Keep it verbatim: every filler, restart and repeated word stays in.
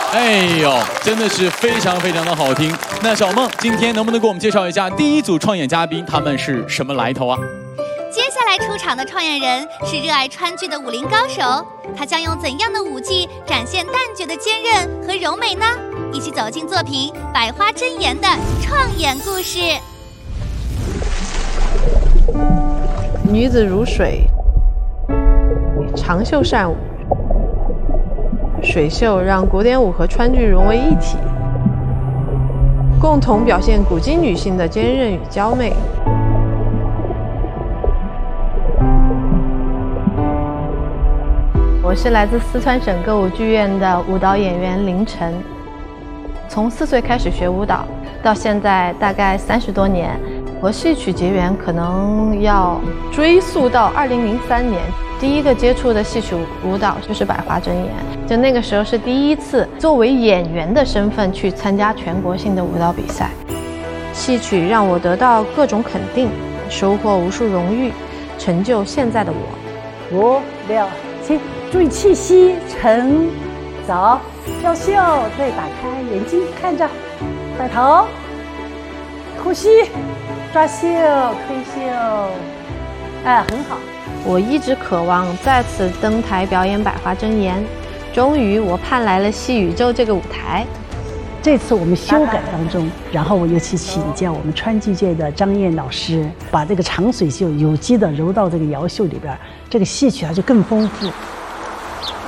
哎呦，真的是非常非常的好听。那小梦今天能不能给我们介绍一下第一组创演嘉宾，他们是什么来头啊？ 接下来出场的创演人是热爱川剧的武林高手，他将用怎样的武技展现旦角的坚韧和柔美呢？一起走进作品《百花争妍》的创演故事。 女子如水，长袖善舞，水袖让古典舞和川剧融为一体，共同表现古今女性的坚韧与娇媚。 我是来自四川省歌舞剧院的舞蹈演员林晨，从四岁开始学舞蹈，到现在大概三十多年。和戏曲结缘可能要追溯到二零零三年，第一个接触的戏曲舞蹈就是《百花争妍》，就那个时候是第一次作为演员的身份去参加全国性的舞蹈比赛。 戏曲让我得到各种肯定，收获无数荣誉，成就现在的我。 五六七，注意气息，沉，走，跳袖，对，打开眼睛看着，摆头，呼吸。抓袖、推袖，哎，很好。 我一直渴望再次登台表演《百花争妍》，终于我盼来了戏宇宙这个舞台。 这次我们修改当中，然后我又去请教我们川剧界的张燕老师，把这个长水袖有机的揉到这个瑶袖里边，这个戏曲它就更丰富。